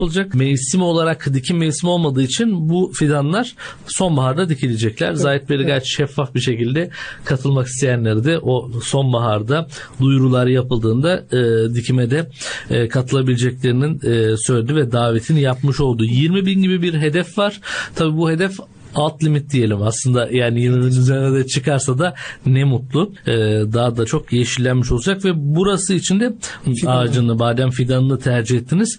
olacak. Mevsim olarak dikim mevsimi olmadığı için bu fidanlar sonbaharda dikilecekler. Evet. Zahit Bey'le gayet şeffaf bir şekilde katılmak isteyenleri de o sonbaharda duyurular yapıldığında dikime de katılabileceklerinin söyledi ve davetini yapmış oldu. 20.000 gibi bir hedef var. Tabii bu hedef alt limit diyelim aslında, yani 20.000 üzerine de çıkarsa da ne mutlu. Daha da çok yeşillenmiş olacak ve burası için de ağacını, badem fidanını tercih ettiniz.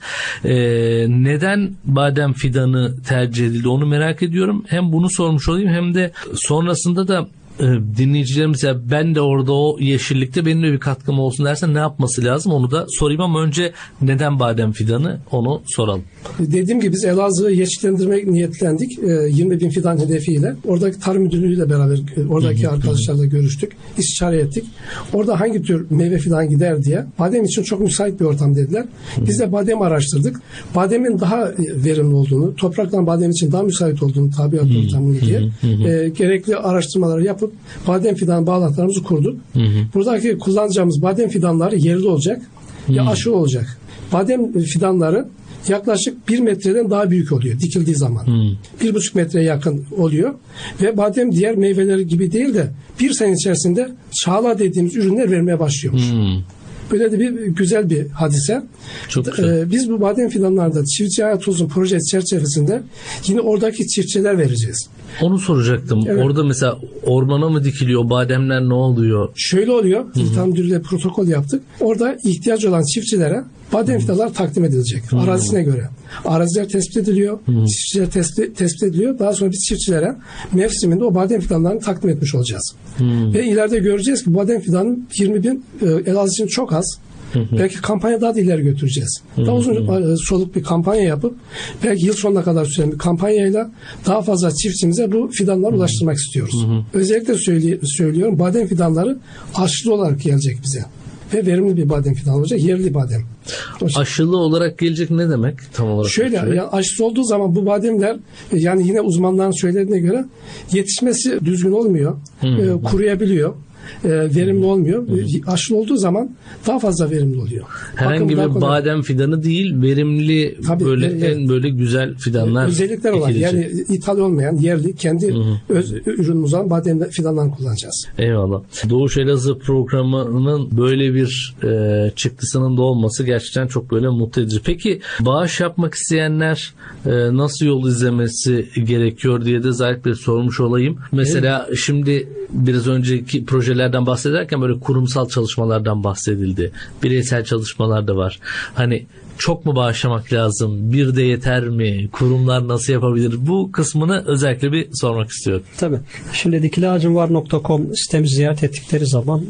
Neden badem fidanı tercih edildi onu merak ediyorum. Hem bunu sormuş olayım hem de sonrasında da dinleyicilerimiz, ya ben de orada o yeşillikte benim de bir katkım olsun dersen ne yapması lazım onu da sorayım, ama önce neden badem fidanı onu soralım. Dediğim gibi biz Elazığ'ı yeşillendirmek niyetlendik 20.000 fidan hedefiyle. Oradaki Tarım Müdürlüğü'yle beraber oradaki arkadaşlarla görüştük, istişare ettik. Orada hangi tür meyve fidan gider diye, badem için çok müsait bir ortam dediler. Biz de badem araştırdık. Bademin daha verimli olduğunu, topraktan badem için daha müsait olduğunu, tabiat ortamını diye gerekli araştırmaları yapıp badem fidan bağlantılarımızı kurduk. Buradaki kullanacağımız badem fidanları yerli olacak ve aşılı olacak. Badem fidanları yaklaşık 1 metreden daha büyük oluyor dikildiği zaman. 1,5 metreye yakın oluyor ve badem diğer meyveleri gibi değil de bir sene içerisinde çağla dediğimiz ürünler vermeye başlıyormuş. Böyle de bir güzel bir hadise. Çok güzel. Biz bu badem fidanlarda Çiftçi Hayat Olsun projesi çerçevesinde yine oradaki çiftçiler vereceğiz. Onu soracaktım. Evet. Orada mesela ormana mı dikiliyor? Bademler ne oluyor? Şöyle oluyor. Tam müdürlüğüyle protokol yaptık. Orada ihtiyaç olan çiftçilere badem fidanlar takdim edilecek. Arazisine göre. Araziler tespit ediliyor. Çiftçiler tespit ediliyor. Daha sonra biz çiftçilere mevsiminde o badem fidanlarını takdim etmiş olacağız. Ve ileride göreceğiz ki badem fidanın 20.000 Elazığ için çok az. Belki kampanya daha da ileri götüreceğiz. Daha uzun soluk bir kampanya yapıp belki yıl sonuna kadar süren bir kampanyayla daha fazla çiftçimize bu fidanları ulaştırmak istiyoruz. Özellikle söylüyorum, badem fidanları aşılı olarak gelecek bize. Ve verimli bir badem fidanı olacak. Yerli badem. Aşılı olarak gelecek ne demek tam olarak? Şöyle, yani aşısı olduğu zaman bu bademler, yani yine uzmanların söylediğine göre yetişmesi düzgün olmuyor. Kuruyabiliyor. Verimli olmuyor. Aşılı olduğu zaman daha fazla verimli oluyor. Herhangi bir badem fidanı değil, verimli, tabii, böyle en böyle güzel fidanlar özellikler olan, yani ithal olmayan yerli kendi ürünümüz olan badem fidanlarını kullanacağız. Eyvallah. Doğuş Elazığ programının böyle bir çıktısının da olması gerçekten çok böyle mutlu edici. Peki bağış yapmak isteyenler nasıl yol izlemesi gerekiyor diye de Zahit Bey sormuş olayım. Mesela şimdi biraz önceki projelerden bahsederken böyle kurumsal çalışmalardan bahsedildi. Bireysel çalışmalar da var. Hani çok mu bağışlamak lazım? Bir de yeter mi? Kurumlar nasıl yapabilir? Bu kısmını özellikle bir sormak istiyorum. Tabii. Şimdi dikiliağacımvar.com sitemizi ziyaret ettikleri zaman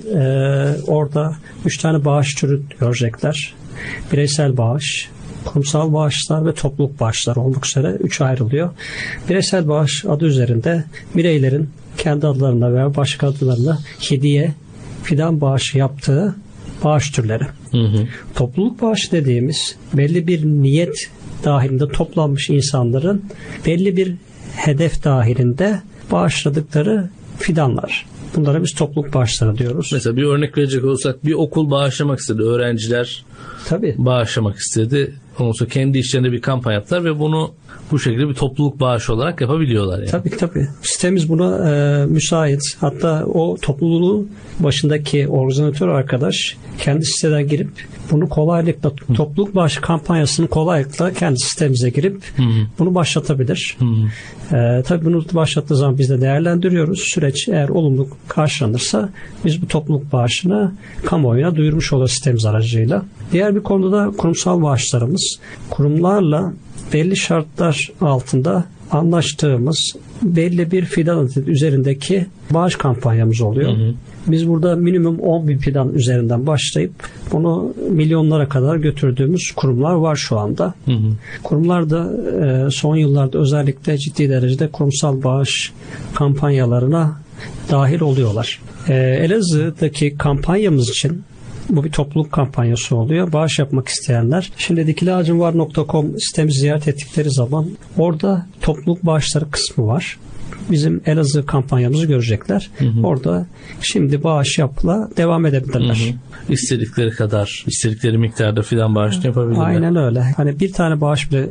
orada 3 tane bağış türü görecekler. Bireysel bağış, kurumsal bağışlar ve topluluk bağışları olmak üzere 3 ayrılıyor. Bireysel bağış adı üzerinde bireylerin kendi adlarına veya başka adlarına hediye, fidan bağışı yaptığı bağış türleri. Topluluk bağışı dediğimiz belli bir niyet dahilinde toplanmış insanların belli bir hedef dahilinde bağışladıkları fidanlar. Bunlara biz topluluk bağışları diyoruz. Mesela bir örnek verecek olsak, bir okul bağışlamak istedi. Öğrenciler bağışlamak istedi. Ondan sonra kendi işlerinde bir kampanya yaptılar ve bunu bu şekilde bir topluluk bağışı olarak yapabiliyorlar. Yani. Tabii. Sitemiz buna müsait. Hatta o topluluğun başındaki organizatör arkadaş kendi siteden girip bunu kolaylıkla topluluk bağışı kampanyasını kolaylıkla kendi sitemize girip bunu başlatabilir. Tabii bunu başlattığı zaman biz de değerlendiriyoruz. Süreç eğer olumlu karşılanırsa biz bu topluluk bağışını kamuoyuna duyurmuş oluruz sitemiz aracıyla. Diğer bir konuda da kurumsal bağışlarımız. Kurumlarla belli şartlar altında anlaştığımız belli bir fidan üzerindeki bağış kampanyamız oluyor. Biz burada minimum 10.000 fidan üzerinden başlayıp bunu milyonlara kadar götürdüğümüz kurumlar var şu anda. Kurumlar da son yıllarda özellikle ciddi derecede kurumsal bağış kampanyalarına dahil oluyorlar. Elazığ'daki kampanyamız için bu bir topluluk kampanyası oluyor. Bağış yapmak isteyenler şimdi dikiliağacımvar.com sitemizi ziyaret ettikleri zaman orada topluluk bağışları kısmı var. bizim Elazığ kampanyamızı görecekler. Orada şimdi bağış yapla devam edebilirler. İstedikleri kadar, istedikleri miktarda fidan bağışını yapabilirler. Aynen öyle. Hani bir tane bağış bile